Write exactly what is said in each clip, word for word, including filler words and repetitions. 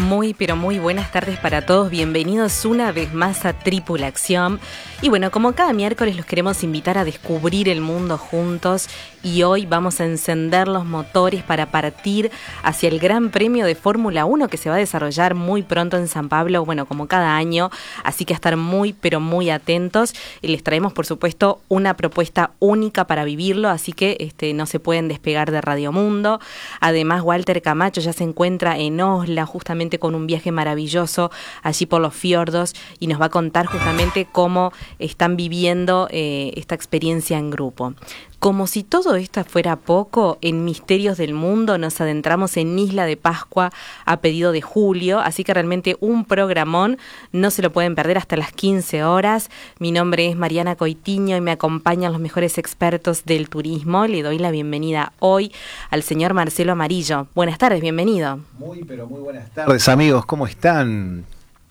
Muy, pero muy buenas tardes para todos. Bienvenidos una vez más a Tripulación. Y bueno, como cada miércoles los queremos invitar a descubrir el mundo juntos. Y hoy vamos a encender los motores para partir hacia el Gran Premio de Fórmula uno que se va a desarrollar muy pronto en San Pablo, bueno, como cada año. Así que a estar muy, pero muy atentos. Y les traemos, por supuesto, una propuesta única para vivirlo. Así que este, no se pueden despegar de Radio Mundo. Además, Walter Camacho ya se encuentra en Osla, justamente con un viaje maravilloso allí por los fiordos, y nos va a contar justamente cómo están viviendo eh, esta experiencia en grupo. Como si todo esto fuera poco, en Misterios del Mundo nos adentramos en Isla de Pascua a pedido de Julio, así que realmente un programón, no se lo pueden perder hasta las quince horas. Mi nombre es Mariana Coitiño y me acompañan los mejores expertos del turismo. Le doy la bienvenida hoy al señor Marcelo Amarillo. Buenas tardes, bienvenido. Muy, pero muy buenas tardes, amigos, ¿cómo están?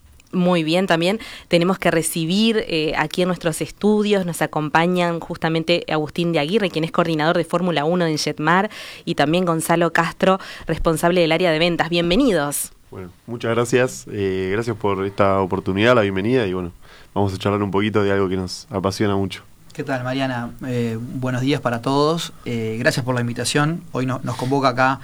Muy bien, también tenemos que recibir eh, aquí en nuestros estudios, nos acompañan justamente Agustín de Aguirre, quien es coordinador de Fórmula uno en Jetmar, y también Gonzalo Castro, responsable del área de ventas. Bienvenidos. Bueno, muchas gracias, eh, gracias por esta oportunidad, la bienvenida, y bueno, vamos a charlar un poquito de algo que nos apasiona mucho. ¿Qué tal, Mariana? Eh, buenos días para todos, eh, gracias por la invitación. Hoy no, nos convoca acá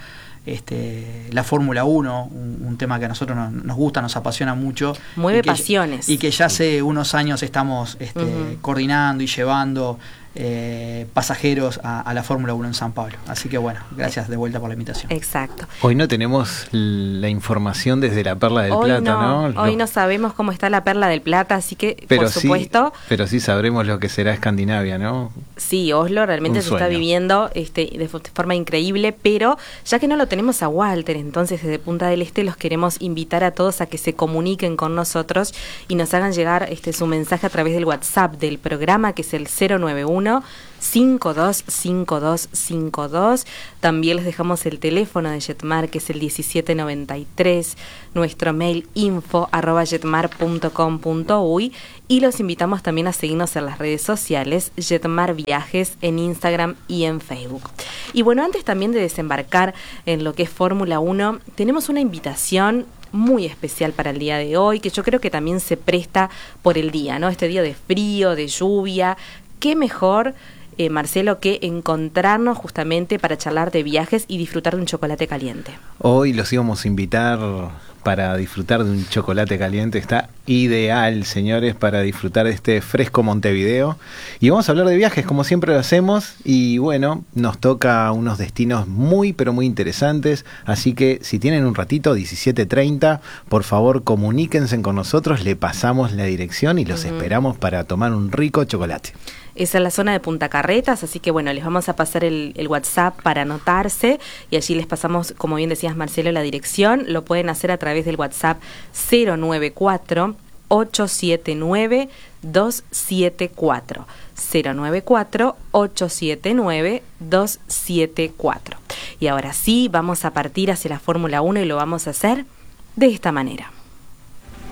Este, la Fórmula uno, un, un tema que a nosotros nos, nos gusta, nos apasiona mucho. Mueve y que, pasiones. Y que ya hace unos años estamos este, uh-huh. coordinando y llevando eh, pasajeros a, a la Fórmula uno en San Pablo. Así que bueno, gracias de vuelta por la invitación. Exacto. Hoy no tenemos la información desde la Perla del hoy Plata, no, ¿no? Hoy lo... no sabemos cómo está la Perla del Plata, así que pero por supuesto... Sí, pero sí sabremos lo que será Escandinavia, ¿no? Sí, Oslo realmente se está viviendo este, de forma increíble, pero ya que no lo tenemos a Walter, entonces desde Punta del Este los queremos invitar a todos a que se comuniquen con nosotros y nos hagan llegar este, su mensaje a través del WhatsApp del programa, que es el cero nueve uno, cinco dos cinco dos cinco dos. También les dejamos el teléfono de Jetmar, que es el diecisiete noventa y tres, nuestro mail info arroba jetmar punto com punto uy, y los invitamos también a seguirnos en las redes sociales, Jetmar Viajes en Instagram y en Facebook. Y bueno, antes también de desembarcar en lo que es Fórmula uno, tenemos una invitación muy especial para el día de hoy, que yo creo que también se presta por el día, ¿no? Este día de frío, de lluvia, qué mejor, eh, Marcelo, que encontrarnos justamente para charlar de viajes y disfrutar de un chocolate caliente. Hoy los íbamos a invitar para disfrutar de un chocolate caliente. Está ideal, señores, para disfrutar de este fresco Montevideo. Y vamos a hablar de viajes, como siempre lo hacemos. Y bueno, nos toca unos destinos muy, pero muy interesantes. Así que si tienen un ratito, diecisiete treinta, por favor comuníquense con nosotros. Le pasamos la dirección y los uh-huh. esperamos para tomar un rico chocolate. Es en la zona de Punta Carretas, así que bueno, les vamos a pasar el, el WhatsApp para anotarse y allí les pasamos, como bien decías, Marcelo, la dirección. Lo pueden hacer a través del WhatsApp cero nueve cuatro, ocho siete nueve, dos siete cuatro. cero nueve cuatro, ocho siete nueve, dos siete cuatro. Y ahora sí, vamos a partir hacia la Fórmula uno y lo vamos a hacer de esta manera.